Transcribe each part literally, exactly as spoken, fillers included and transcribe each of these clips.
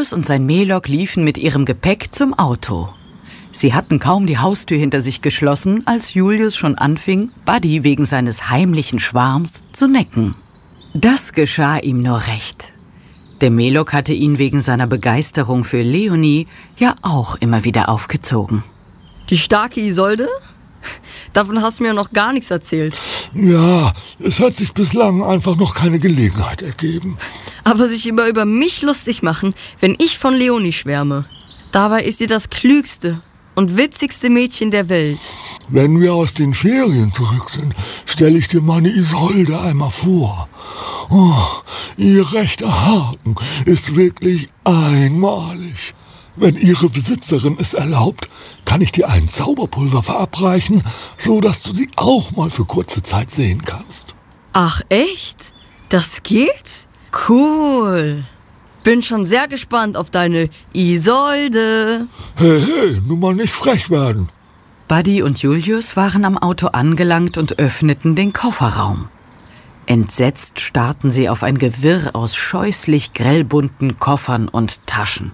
Julius und sein Melok liefen mit ihrem Gepäck zum Auto. Sie hatten kaum die Haustür hinter sich geschlossen, als Julius schon anfing, Buddy wegen seines heimlichen Schwarms zu necken. Das geschah ihm nur recht. Der Melok hatte ihn wegen seiner Begeisterung für Leonie ja auch immer wieder aufgezogen. Die starke Isolde? Davon hast du mir noch gar nichts erzählt. Ja, es hat sich bislang einfach noch keine Gelegenheit ergeben. Aber sich immer über mich lustig machen, wenn ich von Leonie schwärme. Dabei ist sie das klügste und witzigste Mädchen der Welt. Wenn wir aus den Ferien zurück sind, stelle ich dir meine Isolde einmal vor. Oh, ihr rechter Haken ist wirklich einmalig. Wenn ihre Besitzerin es erlaubt, kann ich dir ein Zauberpulver verabreichen, so dass du sie auch mal für kurze Zeit sehen kannst. Ach echt? Das geht? Cool. Bin schon sehr gespannt auf deine Isolde. Hey, hey, nur mal nicht frech werden. Buddy und Julius waren am Auto angelangt und öffneten den Kofferraum. Entsetzt starrten sie auf ein Gewirr aus scheußlich grellbunten Koffern und Taschen.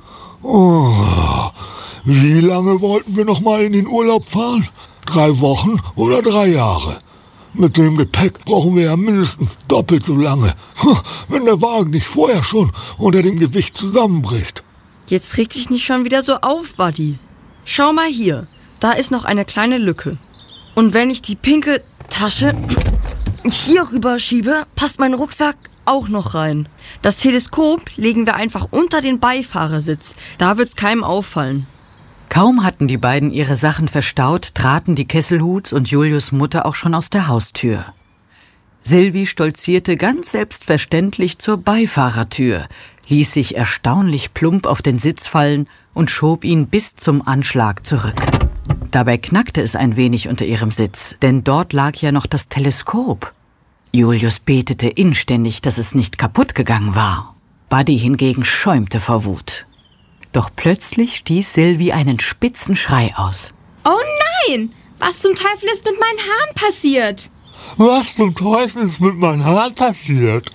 Oh, wie lange wollten wir noch mal in den Urlaub fahren? Drei Wochen oder drei Jahre? Mit dem Gepäck brauchen wir ja mindestens doppelt so lange. Wenn der Wagen nicht vorher schon unter dem Gewicht zusammenbricht. Jetzt reg dich nicht schon wieder so auf, Buddy. Schau mal hier, da ist noch eine kleine Lücke. Und wenn ich die pinke Tasche hier rüber schiebe, passt mein Rucksack auch noch rein. Das Teleskop legen wir einfach unter den Beifahrersitz. Da wird's keinem auffallen. Kaum hatten die beiden ihre Sachen verstaut, traten die Kesselhuts und Julius' Mutter auch schon aus der Haustür. Silvi stolzierte ganz selbstverständlich zur Beifahrertür, ließ sich erstaunlich plump auf den Sitz fallen und schob ihn bis zum Anschlag zurück. Dabei knackte es ein wenig unter ihrem Sitz, denn dort lag ja noch das Teleskop. Julius betete inständig, dass es nicht kaputt gegangen war. Buddy hingegen schäumte vor Wut. Doch plötzlich stieß Silvi einen spitzen Schrei aus. Oh nein! Was zum Teufel ist mit meinen Haaren passiert? Was zum Teufel ist mit meinen Haaren passiert?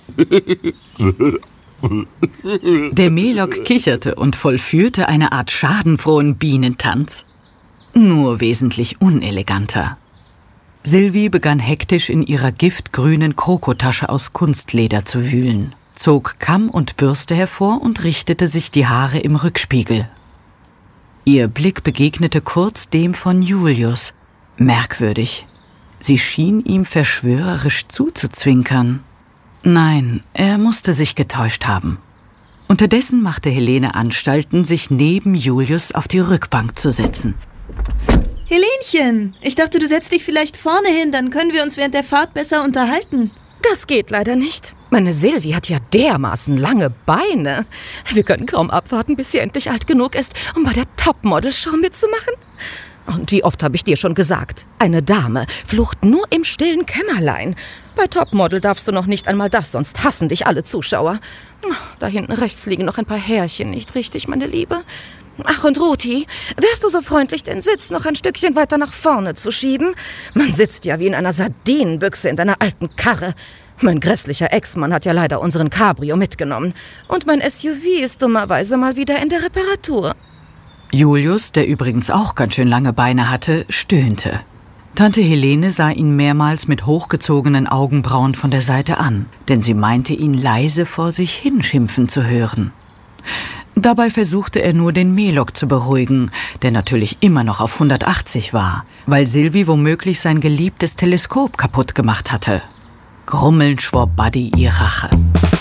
Der Melok kicherte und vollführte eine Art schadenfrohen Bienentanz. Nur wesentlich uneleganter. Silvi begann hektisch in ihrer giftgrünen Krokotasche aus Kunstleder zu wühlen, zog Kamm und Bürste hervor und richtete sich die Haare im Rückspiegel. Ihr Blick begegnete kurz dem von Julius. Merkwürdig. Sie schien ihm verschwörerisch zuzuzwinkern. Nein, er musste sich getäuscht haben. Unterdessen machte Helene Anstalten, sich neben Julius auf die Rückbank zu setzen. Helenchen, ich dachte, du setzt dich vielleicht vorne hin, dann können wir uns während der Fahrt besser unterhalten. Das geht leider nicht. Meine Silvi hat ja dermaßen lange Beine. Wir können kaum abwarten, bis sie endlich alt genug ist, um bei der Topmodel-Show mitzumachen. Und wie oft habe ich dir schon gesagt, eine Dame flucht nur im stillen Kämmerlein. Bei Topmodel darfst du noch nicht einmal das, sonst hassen dich alle Zuschauer. Da hinten rechts liegen noch ein paar Härchen, nicht richtig, meine Liebe? Ach, und Ruti, wärst du so freundlich, den Sitz noch ein Stückchen weiter nach vorne zu schieben? Man sitzt ja wie in einer Sardinenbüchse in deiner alten Karre. Mein grässlicher Ex-Mann hat ja leider unseren Cabrio mitgenommen. Und mein S U V ist dummerweise mal wieder in der Reparatur. Julius, der übrigens auch ganz schön lange Beine hatte, stöhnte. Tante Helene sah ihn mehrmals mit hochgezogenen Augenbrauen von der Seite an, denn sie meinte, ihn leise vor sich hinschimpfen zu hören. Dabei versuchte er nur, den Melok zu beruhigen, der natürlich immer noch auf hundertachtzig war, weil Silvi womöglich sein geliebtes Teleskop kaputt gemacht hatte. Grummelnd schwor Buddy ihr Rache.